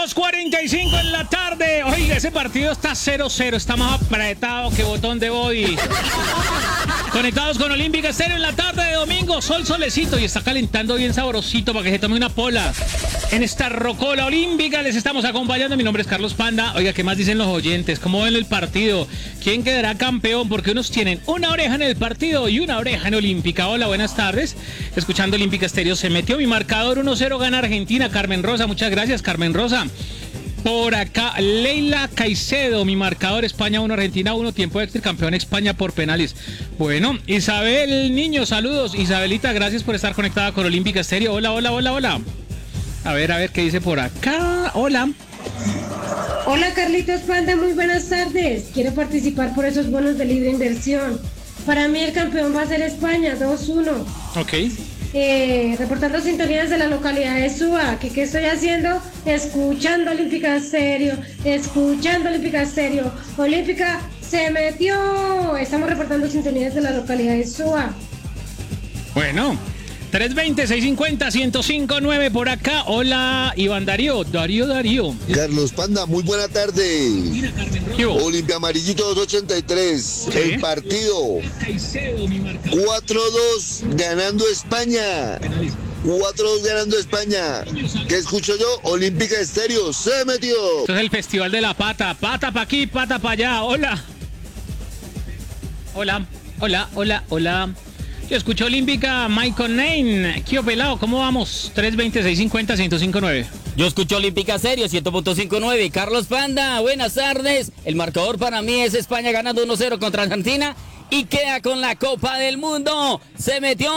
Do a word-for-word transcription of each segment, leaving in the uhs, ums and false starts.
dos cuarenta y cinco en la tarde. Oiga, ese partido está cero cero, está más apretado que botón de body. Conectados con Olímpica Estéreo en la tarde de domingo, sol solecito y está calentando bien sabrosito para que se tome una pola. En esta rocola olímpica les estamos acompañando. Mi nombre es Carlos Panda. Oiga, ¿qué más dicen los oyentes? ¿Cómo ven el partido? ¿Quién quedará campeón? Porque unos tienen una oreja en el partido y una oreja en Olímpica. Hola, buenas tardes. Escuchando Olímpica Estéreo, se metió mi marcador uno cero, gana Argentina. Carmen Rosa, muchas gracias, Carmen Rosa. Por acá, Leila Caicedo, mi marcador, España uno, Argentina uno, tiempo extra, campeón España por penales. Bueno, Isabel Niño, saludos. Isabelita, gracias por estar conectada con Olímpica Estéreo. Hola, hola, hola, hola. A ver, a ver, ¿qué dice por acá? Hola. Hola, Carlitos Panda, muy buenas tardes. Quiero participar por esos bonos de libre inversión. Para mí el campeón va a ser España, dos uno. Ok. Eh, reportando sintonías de la localidad de Suba. ¿Qué, ¿Qué estoy haciendo? Escuchando Olímpica Estéreo, escuchando Olímpica Estéreo. Olímpica se metió. Estamos reportando sintonías de la localidad de Suba. Bueno, tres veinte, seiscientos cincuenta, ciento cinco punto nueve por acá. Hola, Iván Darío, Darío, Darío. Carlos Panda, muy buena tarde. Mira, Carmen Rosa. Olimpia Amarillito doscientos ochenta y tres. ¿Sí? El partido cuatro dos ganando España. cuatro dos ganando España. ¿Qué escucho yo? Olímpica Estéreo se metió. Esto es el Festival de la Pata. Pata para aquí, pata para allá. Hola. Hola, hola, hola, hola. Yo escucho Olímpica, Michael Nain. Kio Pelado, ¿cómo vamos? tres veinte, seiscientos cincuenta, ciento cinco punto nueve. Yo escucho Olímpica Serio, cien punto cinco nueve. Carlos Panda, buenas tardes. El marcador para mí es España ganando uno cero contra Argentina y queda con la Copa del Mundo. Se metió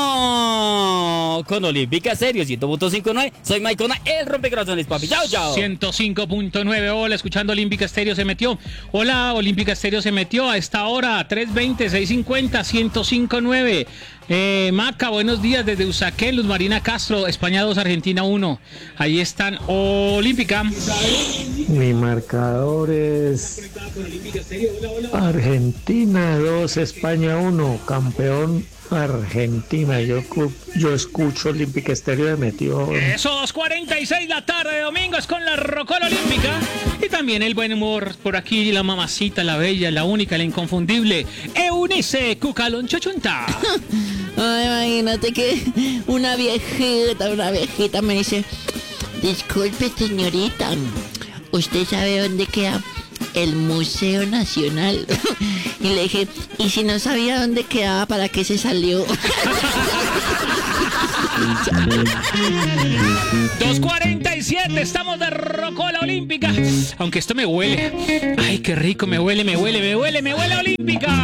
con Olímpica Serio, cien punto cinco nueve. Soy Maicona, el rompecorazones, papi. Chao, chao. ciento cinco punto nueve. Hola, escuchando Olímpica Estéreo se metió. Hola, Olímpica Estéreo se metió a esta hora. tres veinte, seiscientos cincuenta, ciento cinco punto nueve. Eh, Maca, buenos días desde Usaquén, Luz Marina Castro, España dos, Argentina uno. Ahí están, Olímpica. Mi marcador es Argentina dos, España uno, campeón Argentina. Yo, yo escucho Olímpica Estéreo de metió. Eso, dos cuarenta y seis la tarde de domingo es con la rocola olímpica. Y también el buen humor por aquí, la mamacita, la bella, la única, la inconfundible, Eunice Cucalón Chochunta. Ay, imagínate que una viejita, una viejita me dice: disculpe, señorita, ¿usted sabe dónde queda el Museo Nacional? Y le dije: ¿y si no sabía dónde quedaba, para qué se salió? dos cuarenta y siete, estamos de rocola olímpica. Aunque esto me huele. Ay, qué rico, me huele, me huele, me huele, me huele olímpica.